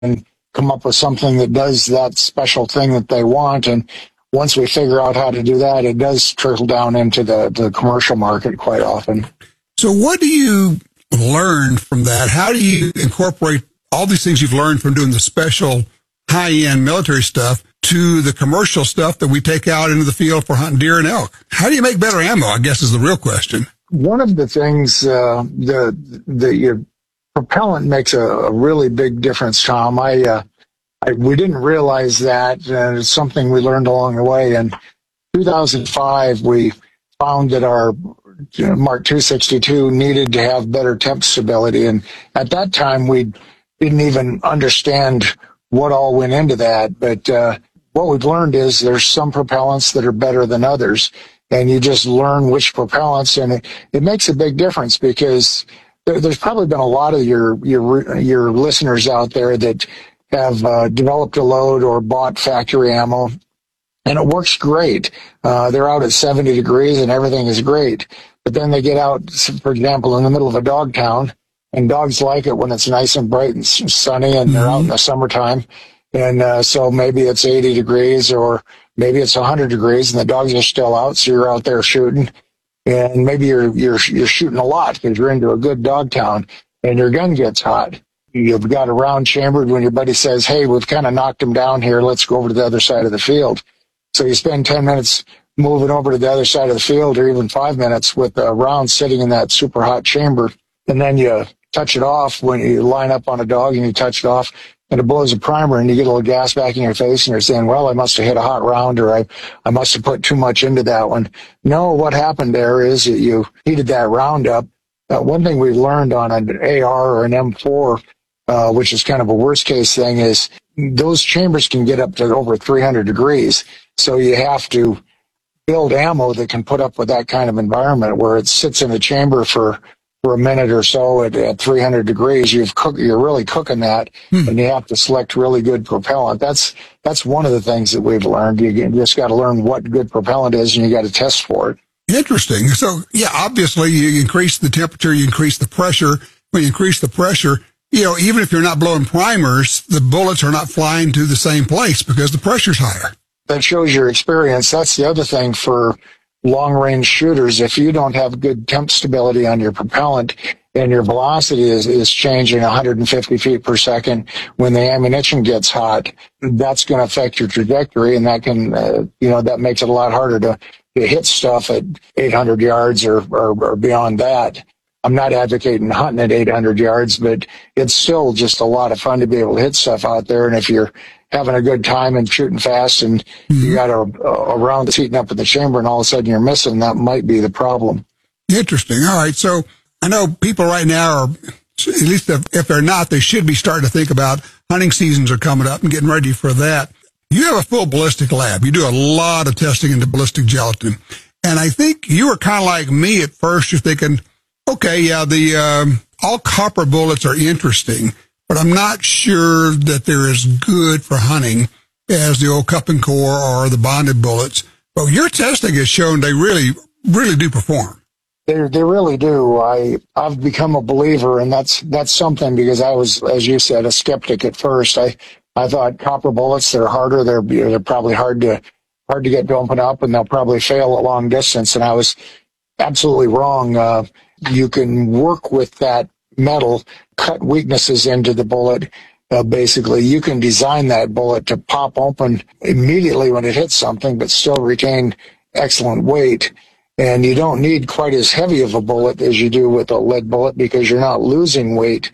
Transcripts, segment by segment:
and come up with something that does that special thing that they want. And once we figure out how to do that, it does trickle down into the commercial market quite often. So what do you learn from that? How do you incorporate all these things you've learned from doing the special high-end military stuff to the commercial stuff that we take out into the field for hunting deer and elk? How do you make better ammo, I guess, is the real question. One of the things, your propellant makes a really big difference, Tom. We didn't realize that, and it's something we learned along the way. In 2005, we found that our Mark 262 needed to have better temp stability, and at that time, we didn't even understand what all went into that. But what we've learned is there's some propellants that are better than others, and you just learn which propellants, and it makes a big difference, because there's probably been a lot of your listeners out there that have developed a load or bought factory ammo, and it works great. They're out at 70 degrees and everything is great. But then they get out, for example, in the middle of a dog town, and dogs like it when it's nice and bright and sunny, and they're out in the summertime. And so maybe it's 80 degrees or maybe it's 100 degrees and the dogs are still out, so you're out there shooting. And maybe you're shooting a lot because you're into a good dog town and your gun gets hot. You've got a round chambered when your buddy says, hey, we've kind of knocked him down here, let's go over to the other side of the field. So you spend 10 minutes moving over to the other side of the field, or even 5 minutes, with a round sitting in that super hot chamber. And then you touch it off when you line up on a dog and you touch it off, and it blows a primer and you get a little gas back in your face and you're saying, well, I must have hit a hot round, or I must have put too much into that one. No, what happened there is that you heated that round up. One thing we've learned on an AR or an M4, which is kind of a worst case thing, is those chambers can get up to over 300 degrees. So you have to build ammo that can put up with that kind of environment where it sits in a chamber for a minute or so at 300 degrees. You're really cooking that, and you have to select really good propellant. That's one of the things that we've learned. You just got to learn what good propellant is, and you got to test for it. Interesting. So, yeah, obviously you increase the temperature, you increase the pressure. When you increase the pressure, even if you're not blowing primers, the bullets are not flying to the same place because the pressure's higher. That shows your experience. That's the other thing for long-range shooters. If you don't have good temp stability on your propellant and your velocity is changing 150 feet per second when the ammunition gets hot, that's going to affect your trajectory, and that can, that makes it a lot harder to hit stuff at 800 yards or beyond that. I'm not advocating hunting at 800 yards, but it's still just a lot of fun to be able to hit stuff out there. And if you're having a good time and shooting fast and you got a round that's heating up in the chamber and all of a sudden you're missing, that might be the problem. Interesting. All right. So I know people right now are, at least if they're not, they should be starting to think about hunting seasons are coming up and getting ready for that. You have a full ballistic lab. You do a lot of testing into ballistic gelatin. And I think you were kind of like me at first. You're thinking, okay, yeah, the all copper bullets are interesting, but I'm not sure that they're as good for hunting as the old cup and core or the bonded bullets. But your testing has shown they really, really do perform. They really do. I've become a believer, and that's something, because I was, as you said, a skeptic at first. I thought copper bullets, they're harder. They're probably hard to get dumping up, and they'll probably fail at long distance. And I was absolutely wrong. You can work with that metal, cut weaknesses into the bullet. Basically, you can design that bullet to pop open immediately when it hits something, but still retain excellent weight. And you don't need quite as heavy of a bullet as you do with a lead bullet, because you're not losing weight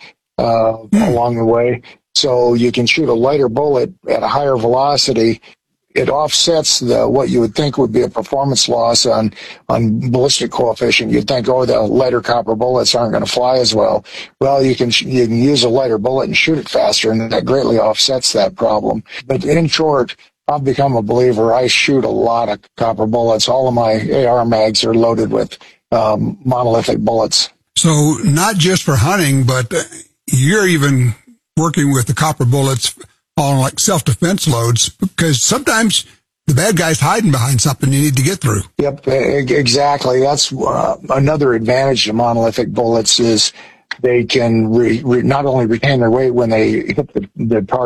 along the way. So you can shoot a lighter bullet at a higher velocity. It offsets what you would think would be a performance loss on ballistic coefficient. You'd think, oh, the lighter copper bullets aren't going to fly as well. Well, you can use a lighter bullet and shoot it faster, and that greatly offsets that problem. But in short, I've become a believer. I shoot a lot of copper bullets. All of my AR mags are loaded with monolithic bullets. So not just for hunting, but you're even working with the copper bullets on like self-defense loads, because sometimes the bad guy's hiding behind something you need to get through. Yep, exactly. That's another advantage of monolithic bullets is they can not only retain their weight when they hit the target,